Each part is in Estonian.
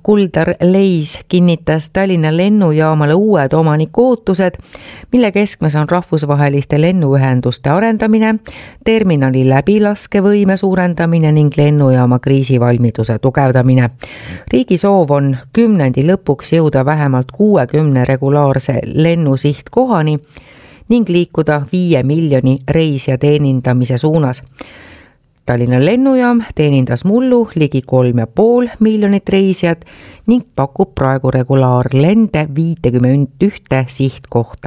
Kuldar Leis kinnitas Tallinna lennujaamale uued omaniku ootused, mille keskmes on rahvusvaheliste lennuühenduste arendamine, terminali läbilaskevõime suurendamine ning lennujaama kriisivalmiduse tugevdamine. Riigi soov on 10. lõpuks jõuda vähemalt 60 regulaarse lennusihtkohani ning liikuda 5 miljoni reisija teenindamise suunas. Tallinna lennujaam teenindas mullu ligi 3,5 miljonit reisijat ning pakub praegu regulaarlende 51 sihtkohta.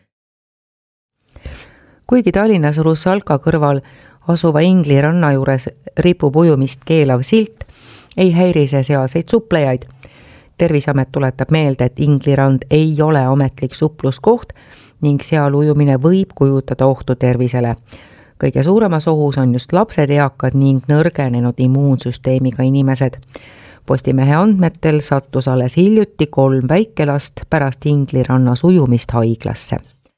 Kuigi Tallinnas Rusalka kõrval asuva Ingli ranna juures ripub ujumist keelav silt, ei häiri see sealseid suplejaid. Tervisamet tuletab meelde, et Ingli rand ei ole ametlik supluskoht ning seal ujumine võib kujutada ohtu tervisele. Kõige suuremas ohus on just lapsed, eakad ning nõrgenenud immuunsüsteemiga inimesed. Postimehe andmetel sattus alles hiljuti 3 väikelast pärast Ingli rannas ujumist haiglasse.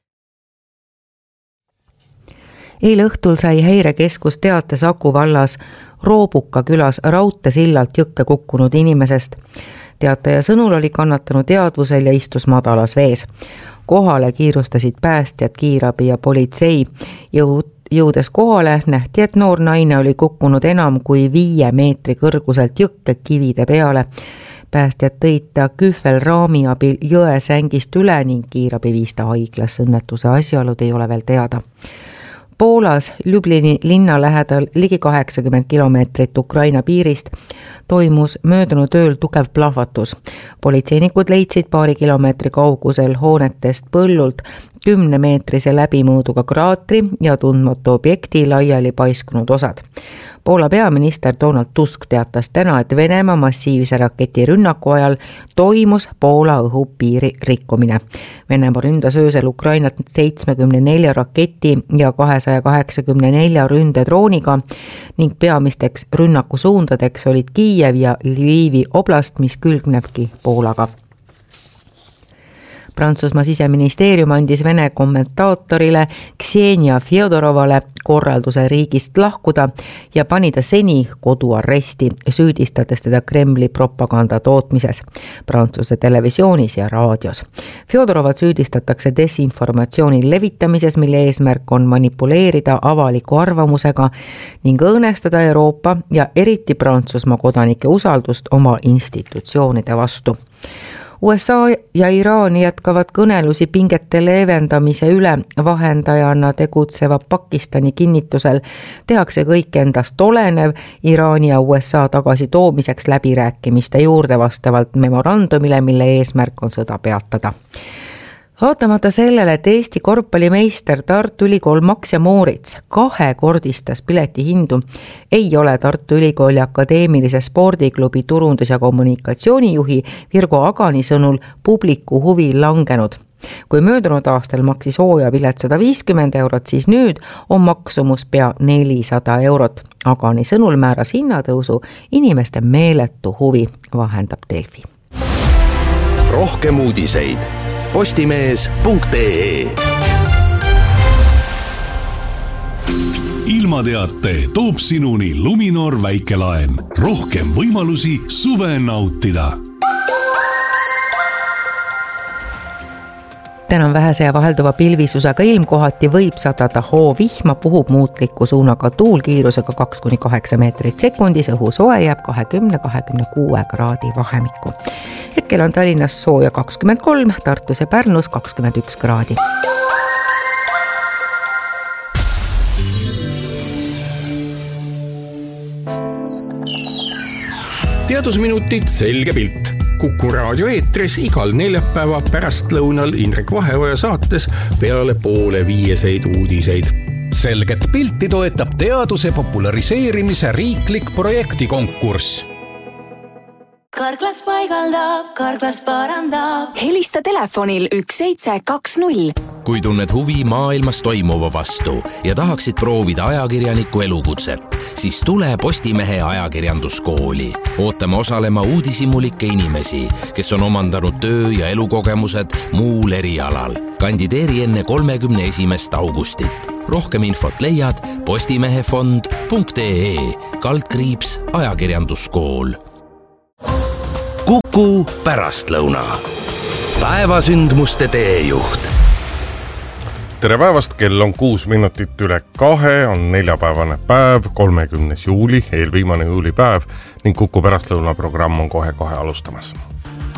Eile õhtul sai häirekeskus teate Saku vallas Roobuka külas raudteesillalt jõkke kukkunud inimesest. Teataja sõnul oli kannatanud teadvusel ja istus madalas vees. Kohale kiirustasid päästjad, kiirabi ja politsei. Jõudes kohale nähti, et noor naine oli kukkunud enam kui 5 meetri kõrguselt jõkke kivide peale. Päästjad tõid ta kühvelraami abil jõe sängist üle ning kiirabi viis ta haiglasse. Õnnetuse asjaolud ei ole veel teada. Poolas Ljublini linna lähedal ligi 80 kilomeetrit Ukraina piirist toimus möödunud ööl tugev plahvatus. Politseinikud leidsid paari kilomeetri kaugusel hoonetest põllult 10-meetrise läbimõõduga kraatri ja tundmatu objekti laiali paiskunud osad. Poola peaminister Donald Tusk teatas täna, et Venemaa massiivse raketirünnaku ajal toimus Poola õhupiiri rikkumine. Venemaa ründas öösel Ukrainat 74 raketi ja 284 ründedrooniga ning peamisteks rünnakusuundadeks olid Kiiev ja Lvivi oblast, mis külgnebki Poolaga. Prantsusmaa siseministeerium andis Vene kommentaatorile Ksenia Fjodorovale korralduse riigist lahkuda ja pani ta seni koduarresti, süüdistades teda Kremli propaganda tootmises Prantsuse televisioonis ja raadios. Fjodorovat süüdistatakse desinformatsiooni levitamises, mille eesmärk on manipuleerida avaliku arvamusega ning õõnestada Euroopa ja eriti Prantsusmaa kodanike usaldust oma institutsioonide vastu. USA ja Iraan jätkavad kõnelusi pingete leevendamise üle. Vahendajana tegutseva Pakistani kinnitusel tehakse kõik endast olenev Iraani ja USA tagasi toomiseks läbirääkimiste juurde vastavalt memorandumile, mille eesmärk on sõda peatada. Vaatamata sellele, et Eesti korvpallimeister Tartu Ülikool Max ja Moorits 2-kordistas piletihindu, ei ole Tartu Ülikooli Akadeemilise spordiklubi turundus- ja kommunikatsioonijuhi Virgo Agani sõnul publiku huvi langenud. Kui möödunud aastal maksis hooajapilet 150 eurot, siis nüüd on maksumus pea 400 eurot. Agani sõnul määras hinnatõusu inimeste meeletu huvi, vahendab Delfi. Rohkem uudiseid postimees.ee. Ilmateate toob sinuni Luminor väikelaen. Rohkem võimalusi suve nautida. Täna on vähese ja vahelduva pilvisusega ilm, kohati võib sadada hoovihma, puhub muutliku suunaga tuul kiirusega 2-8 meetrit sekundis, õhu soe jääb 20-26 kraadi vahemikku. Hetkel on Tallinnas sooja 23, Tartus ja Pärnus 21 kraadi. Teadusminutid selge pilt. Kuku raadio eetris igal neljapäeva pärastlõunal Indrek Vaheoja saates peale 4:30 uudiseid. Selget pilti toetab teaduse populariseerimise riiklik projektikonkurss. Karklas paigaldab, Karklas parandab. Helista telefonil 1720. Kui tunned huvi maailmas toimuva vastu ja tahaksid proovida ajakirjaniku elukutset, siis tule Postimehe ajakirjanduskooli. Ootame osalema uudishimulikke inimesi, kes on omandanud töö- ja elukogemused muul erialal. Kandideeri enne 31. augustit. Rohkem infot leiad postimehefond.ee /ajakirjanduskool. Kuku pärastlõuna. Päevasündmuste teejuht. Tere päevast, kell on 6 minutit üle 2, on neljapäevane päev, 30. juuli, eelviimane juulipäev ning Kuku pärastlõuna programm on kohe alustamas.